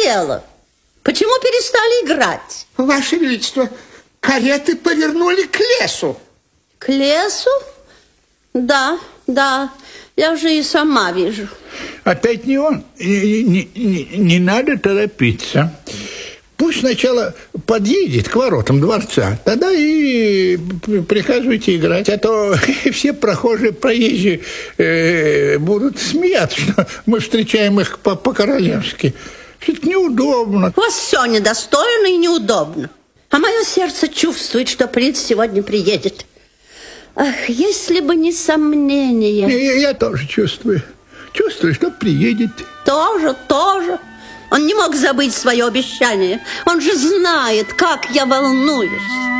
дело? Почему перестали играть? Ваше Величество, кареты повернули к лесу. К лесу? Да, я уже и сама вижу. Опять не он. Не надо торопиться. Пусть сначала подъедет к воротам дворца, тогда и приказывайте играть. А то все прохожие, проезжие будут смеяться, что мы встречаем их по-королевски. Все-таки неудобно. У вас все недостойно и неудобно. А мое сердце чувствует, что принц сегодня приедет. Ах, если бы не сомнение. Я тоже чувствую. Чувствую, что приедет. Тоже. Он не мог забыть свое обещание. Он же знает, как я волнуюсь.